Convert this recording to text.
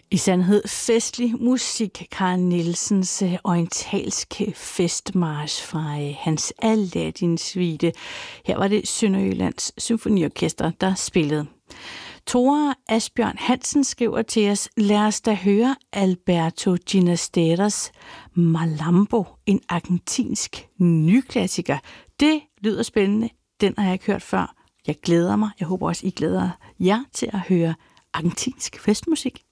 I sandhed festlig musik, Carl Nielsens orientalske festmarch fra hans Aladdin-suite. Her var det Sønderjyllands Symfoniorkester, der spillede. Tore Asbjørn Hansen skriver til os: lad os da høre Alberto Ginastera's Malambo, en argentinsk nyklassiker. Det lyder spændende. Den har jeg ikke hørt før. Jeg glæder mig. Jeg håber også, I glæder jer til at høre argentinsk festmusik.